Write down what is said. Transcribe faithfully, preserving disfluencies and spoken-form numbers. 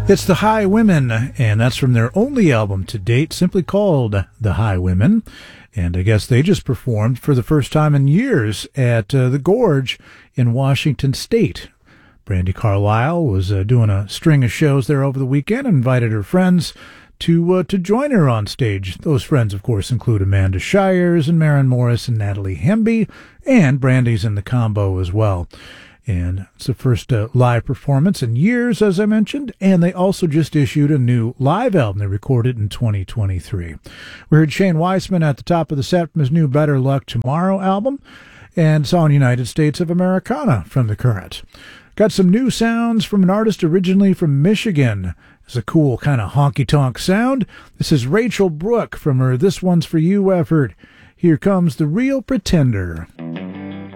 It's the Highwomen, and that's from their only album to date, simply called The Highwomen. And I guess they just performed for the first time in years at uh, the Gorge in Washington State. Brandi Carlile was uh, doing a string of shows there over the weekend and invited her friends to uh, to join her on stage. Those friends, of course, include Amanda Shires and Maren Morris and Natalie Hemby, and Brandi's in the combo as well. And it's the first uh, live performance in years, as I mentioned, and they also just issued a new live album they recorded in twenty twenty-three. We heard Shane Weissman at the top of the set from his new Better Luck Tomorrow album, and Song United States of Americana from the current. Got some new sounds from an artist originally from Michigan. It's a cool kind of honky-tonk sound. This is Rachel Brooke from her This One's For You effort. Here comes The Real Pretender.